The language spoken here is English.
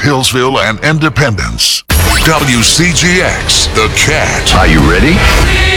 Hillsville, and Independence. WCGX, The Cat. Are you ready?